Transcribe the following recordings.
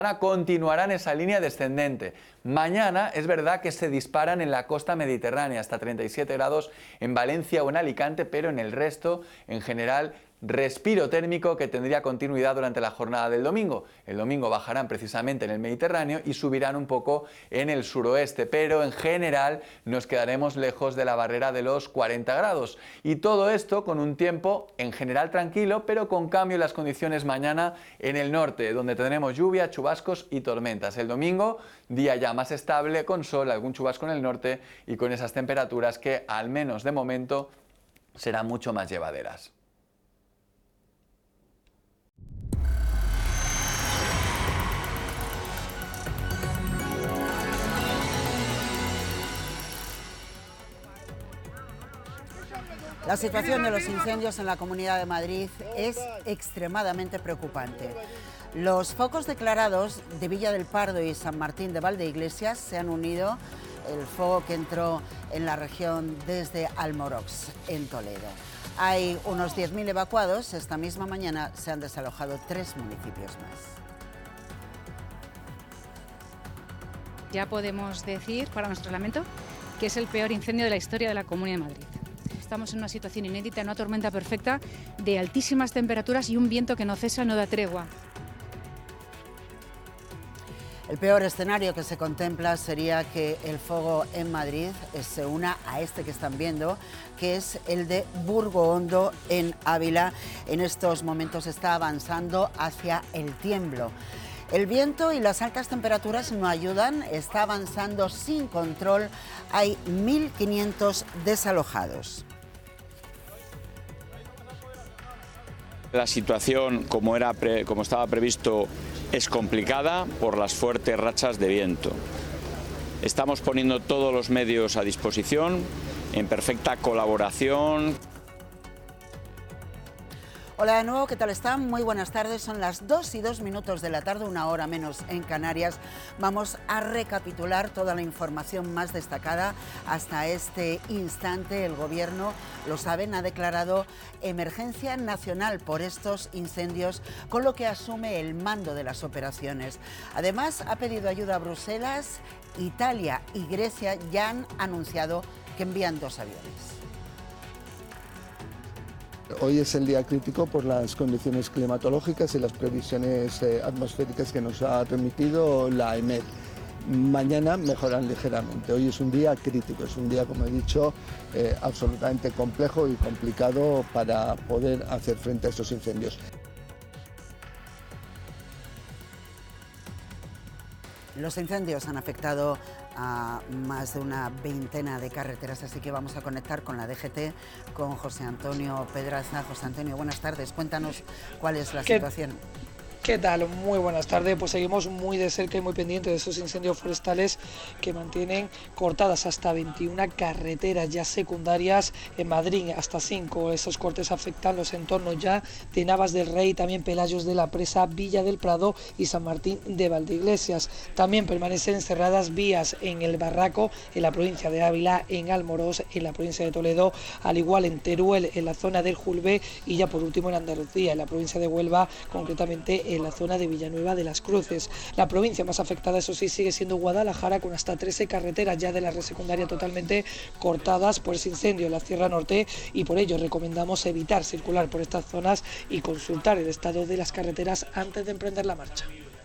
continuarán esa línea descendente. Mañana es verdad que se disparan en la costa mediterránea, hasta 37 grados en Valencia o en Alicante, pero en el resto, en general, respiro térmico que tendría continuidad durante la jornada del domingo. El domingo bajarán precisamente en el Mediterráneo y subirán un poco en el suroeste, pero en general nos quedaremos lejos de la barrera de los 40 grados. Y todo esto con un tiempo en general tranquilo, pero con cambio en las condiciones mañana en el norte, donde tendremos lluvia, chubascos y tormentas. El domingo, día ya más estable, con sol, algún chubasco en el norte y con esas temperaturas que, al menos de momento, serán mucho más llevaderas. La situación de los incendios en la Comunidad de Madrid es extremadamente preocupante. Los focos declarados de Villa del Pardo y San Martín de Valdeiglesias se han unido el fuego que entró en la región desde Almorox, en Toledo. Hay unos 10.000 evacuados. Esta misma mañana se han desalojado 3 municipios más. Ya podemos decir, para nuestro lamento, que es el peor incendio de la historia de la Comunidad de Madrid. Estamos en una situación inédita, en una tormenta perfecta, de altísimas temperaturas y un viento que no cesa, no da tregua. El peor escenario que se contempla sería que el fuego en Madrid se una a este que están viendo, que es el de Burgohondo en Ávila. En estos momentos está avanzando hacia el Tiemblo. El viento y las altas temperaturas no ayudan, está avanzando sin control. Hay 1.500 desalojados. La situación, como estaba previsto, es complicada por las fuertes rachas de viento. Estamos poniendo todos los medios a disposición, en perfecta colaboración. Hola de nuevo, ¿qué tal están? Muy buenas tardes, son las 2:02 de la tarde, 1 hora menos en Canarias. Vamos a recapitular toda la información más destacada hasta este instante. El Gobierno, lo saben, ha declarado emergencia nacional por estos incendios, con lo que asume el mando de las operaciones. Además, ha pedido ayuda a Bruselas. Italia y Grecia ya han anunciado que envían 2 aviones. Hoy es el día crítico por las condiciones climatológicas y las previsiones atmosféricas que nos ha remitido la EMET. Mañana mejoran ligeramente. Hoy es un día crítico, es un día, como he dicho, absolutamente complejo y complicado para poder hacer frente a estos incendios. Los incendios han afectado a más de una veintena de carreteras, así que vamos a conectar con la DGT, con José Antonio Pedraza. José Antonio, buenas tardes. Cuéntanos cuál es la situación. ¿Qué tal? Muy buenas tardes. Pues seguimos muy de cerca y muy pendientes de esos incendios forestales que mantienen cortadas hasta 21 carreteras ya secundarias en Madrid, hasta 5. Esos cortes afectan los entornos ya de Navas del Rey, también Pelayos de la Presa, Villa del Prado y San Martín de Valdeiglesias. También permanecen cerradas vías en El Barraco, en la provincia de Ávila, en Almorox, en la provincia de Toledo, al igual en Teruel, en la zona del Julbe, y ya por último en Andalucía, en la provincia de Huelva, concretamente en la zona de Villanueva de las Cruces. La provincia más afectada, eso sí, sigue siendo Guadalajara, con hasta 13 carreteras ya de la red secundaria totalmente cortadas por ese incendio en la Sierra Norte, y por ello recomendamos evitar circular por estas zonas y consultar el estado de las carreteras antes de emprender la marcha.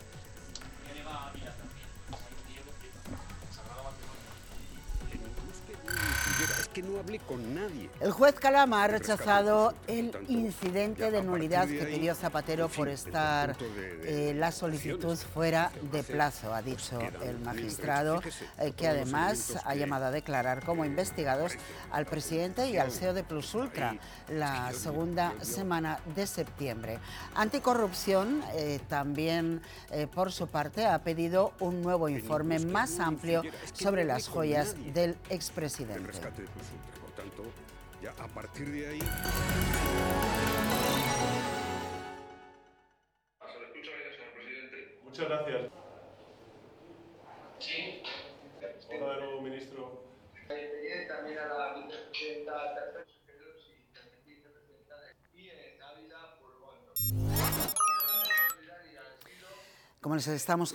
Que no hablé con nadie. El juez Calama ha rechazado el incidente de nulidad que pidió Zapatero por estar la solicitud fuera de plazo. Ha dicho el magistrado que además ha llamado a declarar como investigados al presidente y al CEO de Plus Ultra la segunda semana de septiembre. Anticorrupción también, por su parte, ha pedido un nuevo informe más amplio sobre las joyas del expresidente. Por tanto, ya a partir de ahí... Muchas gracias. Sí. Hola de nuevo, ministro. También a la vicepresidenta y vicepresidenta y en Ávila, Burgondo. Como les estamos